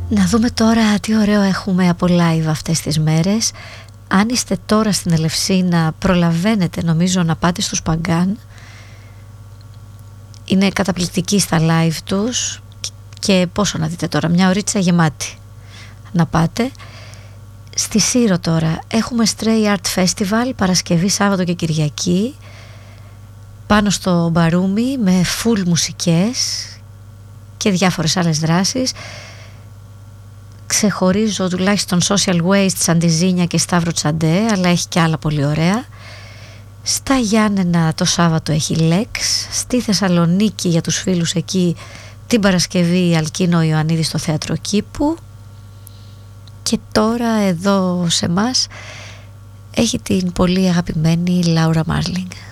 Να δούμε τώρα τι ωραίο έχουμε από live αυτές τις μέρες. Αν είστε τώρα στην Ελευσίνα, προλαβαίνετε νομίζω να πάτε στους Παγκάν. Είναι καταπληκτικοί στα live τους. Και πόσο να δείτε τώρα, μια ωρίτσα γεμάτη να πάτε. Στη Σύρο τώρα έχουμε Stray Art Festival Παρασκευή, Σάββατο και Κυριακή πάνω στο Μπαρούμι με full μουσικές και διάφορες άλλες δράσεις. Ξεχωρίζω τουλάχιστον Social Waste, Σαντιζίνια και Σταύρο Τσαντέ, αλλά έχει και άλλα πολύ ωραία. Στα Γιάννενα το Σάββατο έχει Lex. Στη Θεσσαλονίκη για τους φίλους εκεί την Παρασκευή Αλκίνο Ιωαννίδη στο Θέατρο Κήπου. Και τώρα εδώ σε μας έχει την πολύ αγαπημένη Λάουρα Μάρλινγκ.